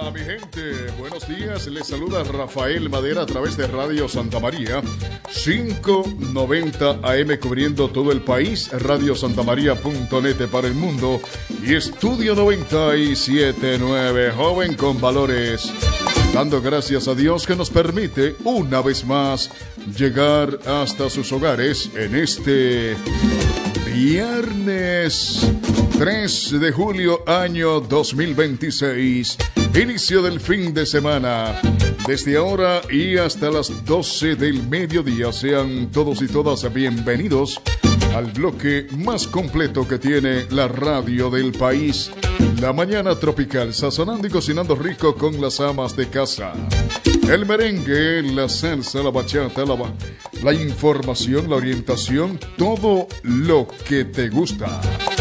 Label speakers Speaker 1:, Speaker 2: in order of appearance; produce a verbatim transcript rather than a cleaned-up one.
Speaker 1: Hola mi gente, buenos días, les saluda Rafael Madera a través de Radio Santa María, quinientos noventa A M cubriendo todo el país, radio santa maría punto net para el mundo y Estudio noventa y siete punto nueve, joven con valores, dando gracias a Dios que nos permite una vez más llegar hasta sus hogares en este viernes tres de julio año dos mil veintiséis, inicio del fin de semana. Desde ahora y hasta las doce del mediodía sean todos y todas bienvenidos al bloque más completo que tiene la radio del país, la mañana tropical, sazonando y cocinando rico con las amas de casa. El merengue, la salsa, la bachata, la, la información, la orientación, todo lo que te gusta.